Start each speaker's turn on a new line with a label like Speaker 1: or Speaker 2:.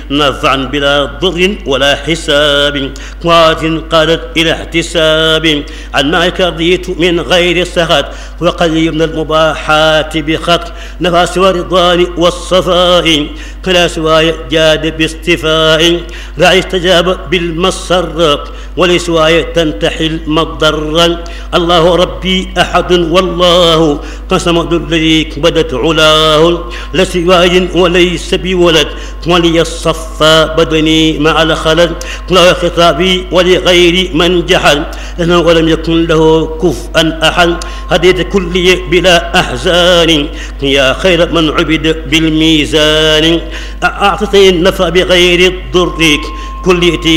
Speaker 1: نفعا بلا ضر ولا حساب قوات قادت إلى احتساب عن معك رضيت من غير سخط وقليل من المباحات بخط نفع سوى الرضوان والصفاء كلا سواي جاد باستفاء راعي استجاب بالمسر ولسواي تنتحل مضرا الله ربي أحد والله قسم الذي بدت علاه لسواي وليس بولد ولي الصفا بدني مع الخلل لا خطابي ولغير من جحل إنه ولم يكن له كفءا أحد هديت كلي بلا أحزان يا خير من عبد بالميزان أعطتني النفع بغير الضر كليتي